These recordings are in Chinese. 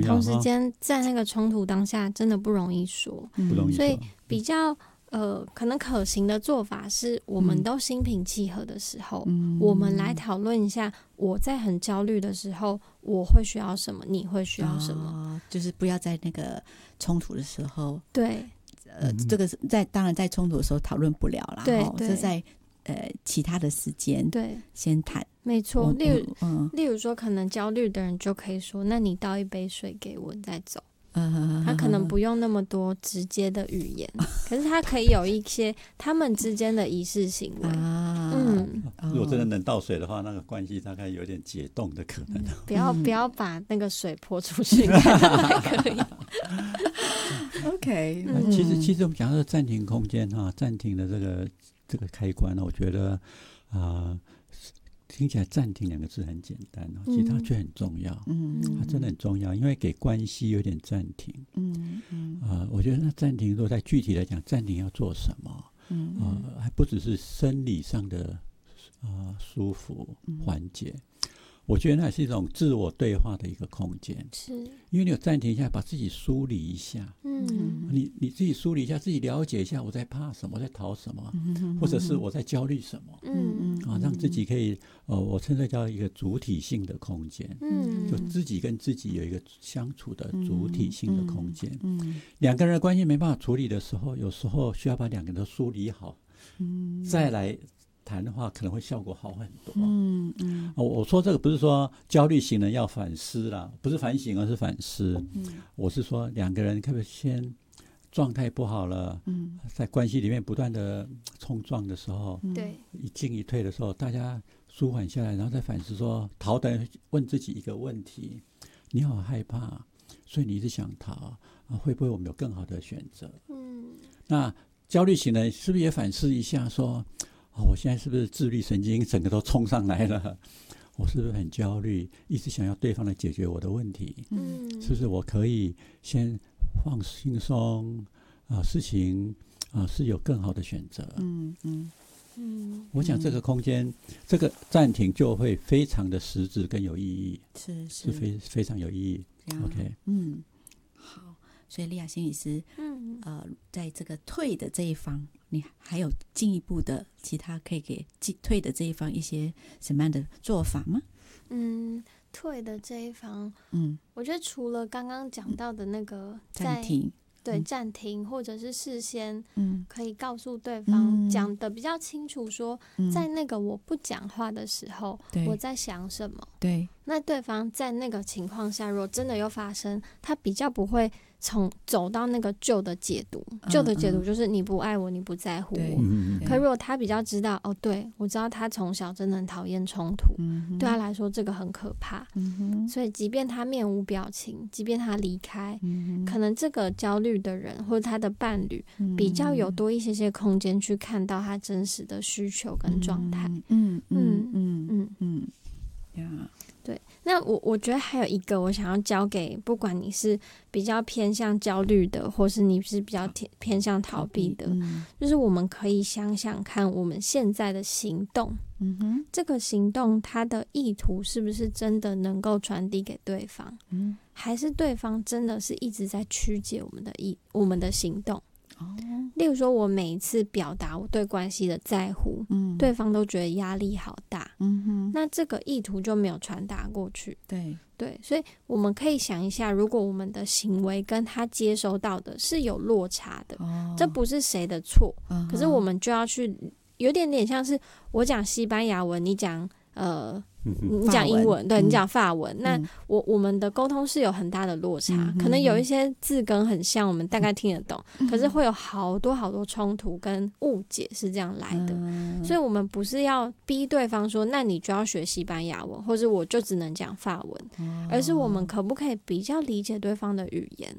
同时间在那个冲突当下真的不容易说， 不容易说， 所以比较可能可行的做法是我们都心平气和的时候，我们来讨论一下，我在很焦虑的时候我会需要什么，你会需要什么， 就是不要在那个冲突的时候， 对， 这个当然在冲突的时候讨论不了啦， 对， 是在其他的时间对先谈， 没错。例如说可能焦虑的人就可以说，那你倒一杯水给我，你再走。他可能不用那么多直接的语言，可是他可以有一些他们之间的仪式行为。 如果真的能倒水的话，那个关系大概有点解冻的可能。 不要把那个水泼出去，还可以。 OK， 其实我们讲到暂停空间暂停的这个开关呢，我觉得听起来暂停两个字很简单，其实它却很重要，它真的很重要，因为给关系有点暂停。我觉得那暂停，如果在具体来讲，暂停要做什么？还不只是生理上的舒服缓解，我觉得那是一种自我对话的一个空间， 是因为你有暂停一下，把自己梳理一下，你自己梳理一下，自己了解一下我在怕什么，我在逃什么，或者是我在焦虑什么，让自己可以我称这叫一个主体性的空间，就自己跟自己有一个相处的主体性的空间。两个人的关系没办法处理的时候，有时候需要把两个人都梳理好，再来谈的话，可能会效果好很多。我说这个不是说焦虑型人要反思啦，不是反省，而是反思。我是说两个人可不可以先状态不好了，在关系里面不断的冲撞的时候，一进一退的时候，大家舒缓下来，然后再反思说，逃的问自己一个问题：你好害怕，所以你一直想逃会不会我们有更好的选择？那焦虑型人是不是也反思一下说，我现在是不是自律神经整个都冲上来了？我是不是很焦虑，一直想要对方来解决我的问题？是不是我可以先放轻松事情是有更好的选择？我想这个空间，这个暂停就会非常的实质跟有意义，是非常有意义。OK， 好，所以莉亚心理师，在这个退的这一方，你还有进一步的其他可以给退的这一方一些什么样的做法吗？ 退的这一方，我觉得除了刚刚讲到的那个暂停， 对，暂停，或者是事先可以告诉对方，讲的比较清楚说，在那个我不讲话的时候，我在想什么。对，那对方在那个情况下，如果真的有发生，他比较不会走到那个旧的解读，旧的解读就是你不爱我，你不在乎我。可如果他比较知道，对，我知道他从小真的很讨厌冲突，对他来说这个很可怕，所以即便他面无表情，即便他离开，可能这个焦虑的人或者他的伴侣比较有多一些空间去看到他真实的需求跟状态。对，那我觉得还有一个我想要教给不管你是比较偏向焦虑的，或是你是比较偏向逃避的，就是我们可以想想看我们现在的行动，这个行动它的意图是不是真的能够传递给对方，还是对方真的是一直在曲解我们的行动。例如说我每一次表达我对关系的在乎，对方都觉得压力好大，那这个意图就没有传达过去。对，所以我们可以想一下，如果我们的行为跟他接收到的是有落差的，这不是谁的错，可是我们就要去有点像是我讲西班牙文，你讲你讲英文，对，你讲法文，那我们的沟通是有很大的落差，可能有一些字根很像，我们大概听得懂，可是会有好多冲突跟误解是这样来的，所以我们不是要逼对方说那你就要学西班牙文，或者我就只能讲法文，而是我们可不可以比较理解对方的语言。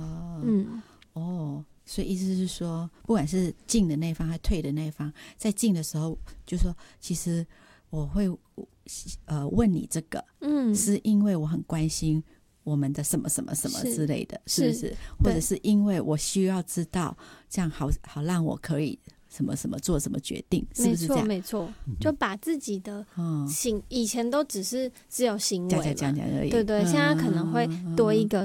所以意思是说，不管是进的那一方还是退的那一方，在进的时候就说其实我会问你这个，是因为我很关心我们的什么什么什么之类的，是不是？或者是因为我需要知道，这样好让我可以什么什么做什么决定，是不是这样？ 没错，就把自己的以前都只有行为嘛，讲而已，对，现在可能会多一个